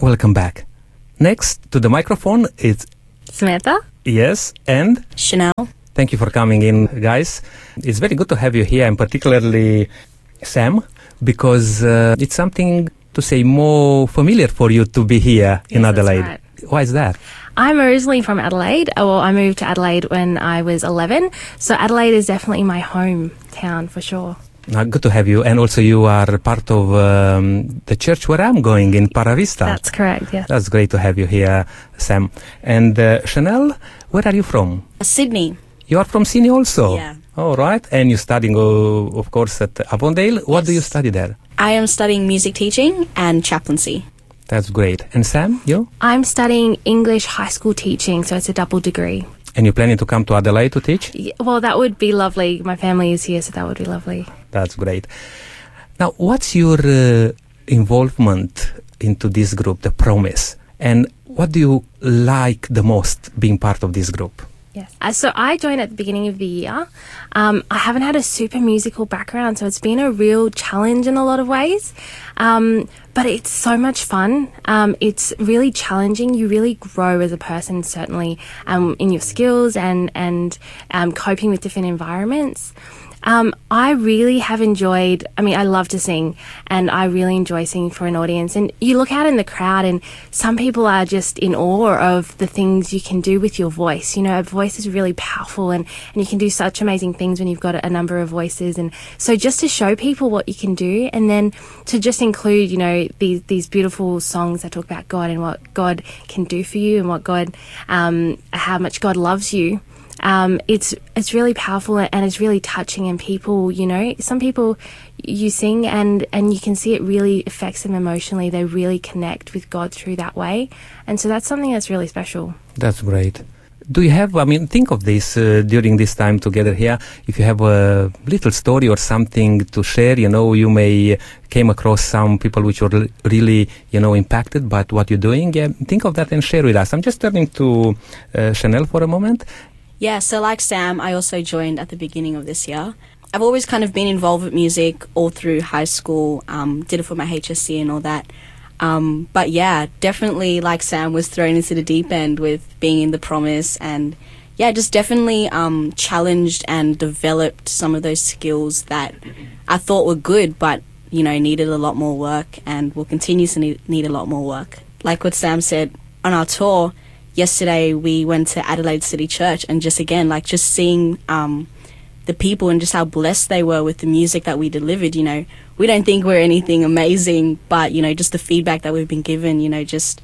Welcome back. Next to the microphone is Samantha. Yes, and Chanel. thank you for coming in, guys. It's very good to have you here, and particularly Sam, because it's something to say more familiar for you to be here in Yes, Adelaide. that's right. Why is that? I'm originally from Adelaide. Well, I moved to Adelaide when I was 11. So Adelaide is definitely my hometown for sure. Good to have you, and also you are part of the church where I'm going in Paravista. That's correct, yes. That's great to have you here, Sam. And Chanel, where are you from? Sydney. You are from Sydney also? Yeah. All right. And you're studying, of course, at Avondale. What do you study there? I am studying music teaching and chaplaincy. That's great. And Sam, you? I'm studying English high school teaching, so it's a double degree. And you're planning to come to Adelaide to teach? Well, that would be lovely. My family is here, so that would be lovely. That's great. Now, what's your involvement into this group, The Promise? And what do you like the most being part of this group? Yes. So I joined at the beginning of the year. I haven't had a super musical background, so it's been a real challenge in a lot of ways. But it's so much fun. It's really challenging. You really grow as a person, certainly, in your skills and coping with different environments. I really have enjoyed, I love to sing, and I really enjoy singing for an audience. And you look out in the crowd and some people are just in awe of the things you can do with your voice. You know, a voice is really powerful and you can do such amazing things when you've got a number of voices. And so just to show people what you can do, and then to just include, you know, these beautiful songs that talk about God and what God can do for you and what God, how much God loves you. It's really powerful and it's really touching, and people, you know, some people you sing and you can see it really affects them emotionally. They really connect with God through that way, and so that's something that's really special. That's great. Do you have, think of this during this time together here, if you have a little story or something to share, you know, you may came across some people which were really, you know, impacted by what you're doing. Yeah, think of that and share with us. I'm just turning to Chanel for a moment. Yeah, so like Sam, I also joined at the beginning of this year. I've always kind of been involved with music all through high school, did it for my HSC and all that. But yeah, definitely like Sam was thrown into the deep end with being in The Promise, and yeah, just definitely challenged and developed some of those skills that I thought were good, but, you know, needed a lot more work and will continue to need a lot more work. Like what Sam said, on our tour, yesterday we went to Adelaide City Church, and just again, like just seeing the people and just how blessed they were with the music that we delivered. You know, we don't think we're anything amazing, but, you know, just the feedback that we've been given, you know, just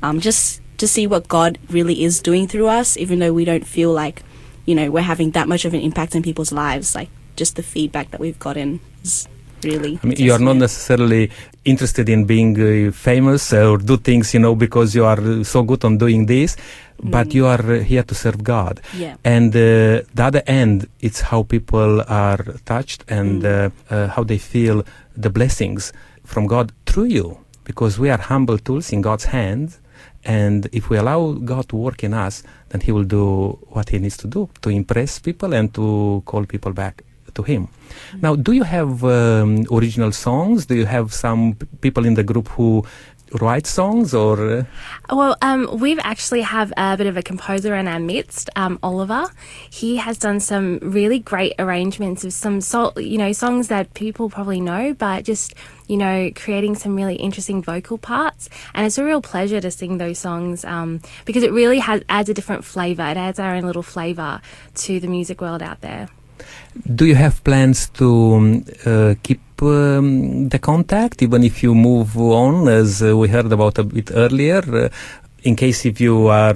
to see what God really is doing through us, even though we don't feel like, you know, we're having that much of an impact in people's lives. Like, just the feedback that we've gotten is really... you are not necessarily interested in being famous or do things, you know, because you are so good on doing this, but you are here to serve God. Yeah. And the other end, it's how people are touched and how they feel the blessings from God through you, because we are humble tools in God's hands. And if we allow God to work in us, then He will do what He needs to do to impress people and to call people back to Him. Now, do you have original songs? Do you have some people in the group who write songs, or? Well, we've actually have a bit of a composer in our midst, Oliver. He has done some really great arrangements of some songs that people probably know, but just, you know, creating some really interesting vocal parts. And it's a real pleasure to sing those songs because it really adds a different flavour. It adds our own little flavour to the music world out there. Do you have plans to keep the contact, even if you move on, as we heard about a bit earlier, in case if you are,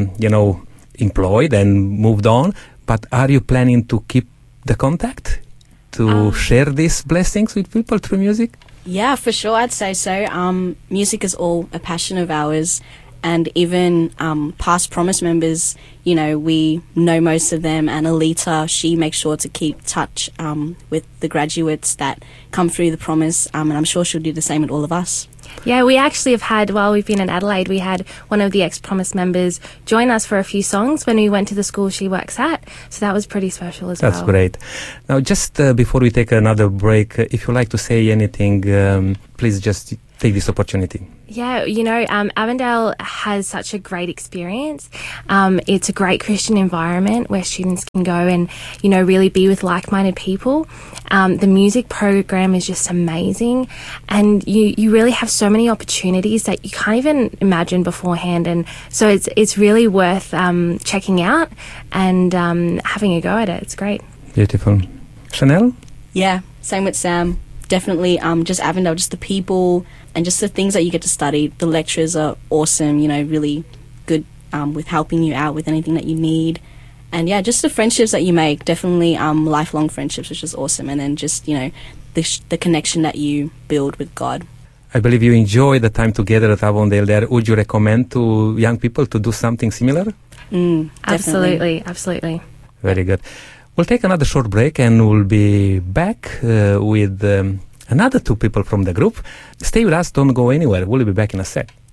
employed and moved on, but are you planning to keep the contact, to share these blessings with people through music? Yeah, for sure, I'd say so. Music is all a passion of ours. And even past Promise members, you know, we know most of them. And Alita, she makes sure to keep touch with the graduates that come through the Promise. And I'm sure she'll do the same with all of us. Yeah, we actually have had, while we've been in Adelaide, we had one of the ex-Promise members join us for a few songs when we went to the school she works at. So that was pretty special as well. That's great. Now, just before we take another break, if you like to say anything, please just take this opportunity. Yeah, Avondale has such a great experience. It's a great Christian environment where students can go and, really be with like-minded people. The music program is just amazing, and you really have so many opportunities that you can't even imagine beforehand. And so it's really worth checking out and having a go at it. It's great. Beautiful. Chanel? Yeah, same with Sam. Definitely just Avondale, just the people and just the things that you get to study. The lecturers are awesome, really good with helping you out with anything that you need. And yeah, just the friendships that you make, definitely lifelong friendships, which is awesome. And then just, the connection that you build with God. I believe you enjoy the time together at Avondale there. Would you recommend to young people to do something similar? Absolutely. Very good. We'll take another short break and we'll be back with another two people from the group. Stay with us, don't go anywhere. We'll be back in a sec.